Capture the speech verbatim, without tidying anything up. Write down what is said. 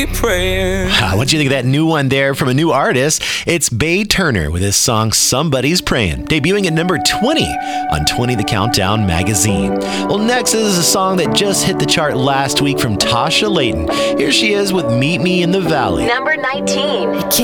be praying. Wow, what'd you think of that new one there from a new artist? It's Bay Turner with his song Somebody's Praying, debuting at number twenty on twenty The Countdown magazine. Well, next is a song that just hit the chart last week from Tasha Layton. Here she is with Meet Me in the Valley. Number nineteen.